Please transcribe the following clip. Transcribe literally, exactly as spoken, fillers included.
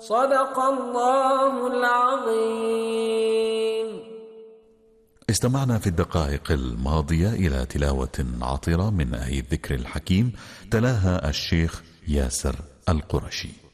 صدق الله العظيم. استمعنا في الدقائق الماضية إلى تلاوة عطرة من آي الذكر الحكيم تلاها الشيخ ياسر القرشي.